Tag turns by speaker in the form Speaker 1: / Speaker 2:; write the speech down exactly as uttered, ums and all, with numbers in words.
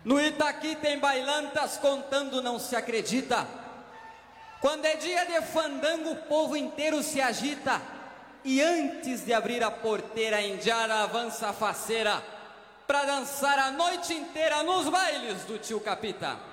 Speaker 1: No Itaqui tem bailantas contando, não se acredita. Quando é dia de fandango, o povo inteiro se agita. E antes de abrir a porteira, a indiara avança a faceira pra dançar a noite inteira nos bailes do tio Capita.